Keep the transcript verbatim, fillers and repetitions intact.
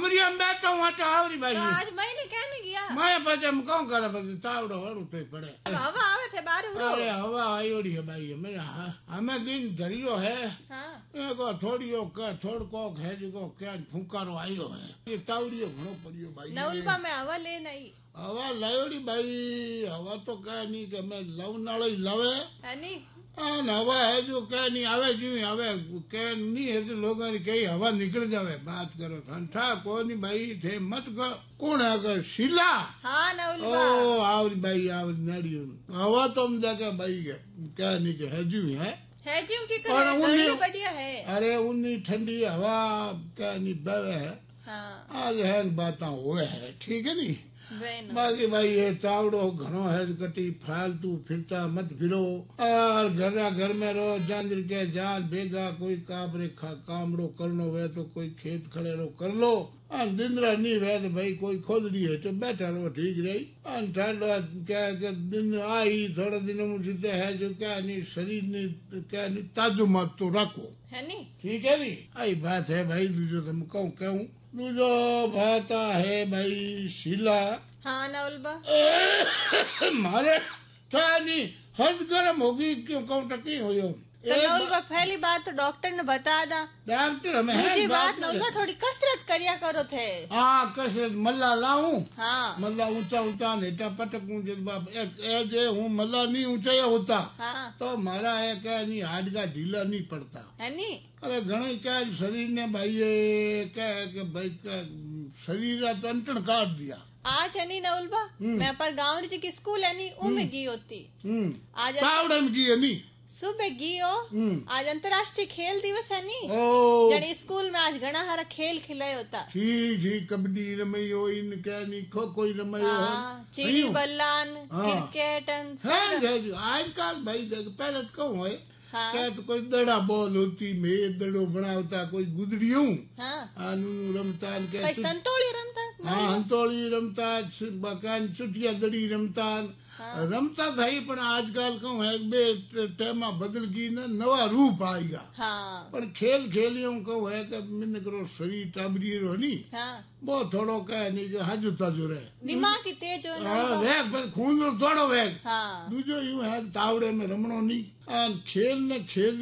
टबरिया में बैठा हूँ तो आवरी भाई तो आज मैंने क्या नहीं किया मैं पचे हम कौन करे बस तावड़ो हड़ू पे पड़े हवा आवे थे बाहर उरो अरे हवा आई ओड़ी है भाई मैं हमें दिन धरियो है हाँ एगो थोड़ियो का थोड़ को है जो क्या फुंकारो आयो है ये तावड़ियो घणो पड़ियो भाई नवलबा में हवा ले नहीं हवा लायोड़ी भाई हवा तो कह नहीं कि मैं लव नालो ही लवे है नी आन हवा है जो कह नहीं आवे जी आवे कह नहीं है तो लोगों ने कही हवा निकल जावे बात करो ठंडा को नहीं भाई थे मत कर कौन है अगर शीला हाँ नवलबा ओ आवरी भाई आवरी नाड़ी हवा तो हम जाके भाई क्या नहीं के है जी है है जी की और करे उन्नी- बड़ी बढ़िया है अरे उन्नी ठंडी हवा क्या नहीं बवे है हाँ आज है बात हुए है ठीक है नहीं वे न बाकी भाई ये तावड़ो घणो है कटी फालतू फिरता मत फिरो और घर घर में रहो जांजर के जान बेगा कोई काबरे खा कामड़ो करनो वे तो कोई खेत खड़ेरो कर लो और दिनरा नहीं वे तो भाई कोई खोदड़ी है तो बैठा रहो ठीक रही और ठंड क्या कि दिन आई थोड़े दिनों में जीते है जो क्या नहीं शरीर ने क्या नहीं ताजो मत तो रखो है नी ठीक है नी आई बात है भाई दूजो तुम कहूँ कहूँ दूजो बात है भाई शीला हाँ नवलबा मारे तो नहीं हद गर्म होगी क्यों कहूँ टकी हो यो तो नवलबा पहली बात तो डॉक्टर ने बता दा डॉक्टर हमें दूसरी है बात नवलबा थोड़ी कसरत करिया करो थे हाँ कसरत मल्ला लाऊं हाँ मल्ला ऊंचा ऊंचा नेटा पटकूं जब बाप एक ए जे हूँ मल्ला नहीं ऊंचा या होता हाँ तो मारा है क्या नहीं हाडका ढीला नहीं पड़ता है नी अरे घणे क्या शरीर ने भाई ये क्या है कि भाई क्या शरीर का तंटन काट दिया आज है नी नवलबा मैं पर गाँव जी की स्कूल है नी उनमें गई होती हम्म आज तावड़े में की है नहीं सुबह गई हो हम्म आज अंतर्राष्ट्रीय खेल दिवस है नी ओ जड़ी स्कूल में आज घना सारा खेल खिलाए होता ठीक ठीक कबड्डी रमयो इन क्या नहीं खो कोई रमयो हाँ चिड़ी बल्लान हाँ। क्रिकेट हाँ आजकल भाई देख पहले तो कहूँ है हाँ क्या तो कोई दड़ा बॉल होती मैं दड़ो बनावता कोई गुदड़ियों हाँ आनू रमता भाई क्या संतोली रमता हाँ हंतोड़ी रमता बकान चुटिया दड़ी रमता रमता था ही पण आजकल कहूँ है बे टेमा बदल गई ना नवा रूप आएगा हाँ पण खेल खेलियो कहूँ है कि मिन करो शरीर टाबरी रो नी हाँ वो थोड़ो कह नहीं कि हाजू ताजू रहे दिमाग की तेज हो ना हाँ, वेग पर खून थोड़ो वेग हाँ दूजो यूं है तावड़े में रमणो नहीं आ खेल ने खेल